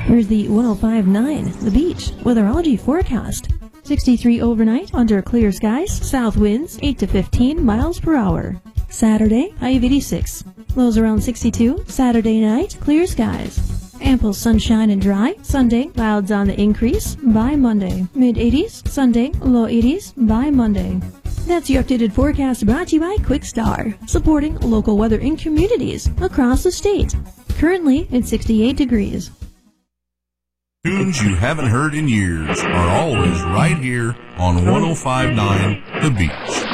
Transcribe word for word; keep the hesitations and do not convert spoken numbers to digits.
Here's the one oh five point nine The Beach weatherology forecast. sixty-three overnight under clear skies, south winds eight to fifteen miles per hour. Saturday, high of eighty-six. Lows around sixty-two. Saturday night, clear skies. Ample sunshine and dry. Sunday, clouds on the increase by Monday. mid eighties. Sunday, low eighties by Monday. That's your updated forecast brought to you by QuickStar, supporting local weather in communities across the state. Currently, it's sixty-eight degrees. Tunes you haven't heard in years are always right here on one oh five point nine The Beach.